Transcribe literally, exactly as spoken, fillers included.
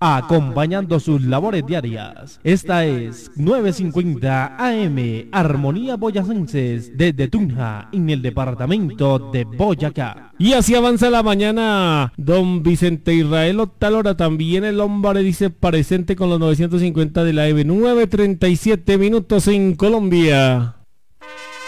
acompañando sus labores diarias. Esta es novecientos cincuenta A M, Armonía Boyacenses, desde Tunja, en el departamento de Boyacá. Y así avanza la mañana. Don Vicente Israel Octalora, también el hombre dice presente con los novecientos cincuenta de la A M. nueve treinta y siete minutos en Colombia.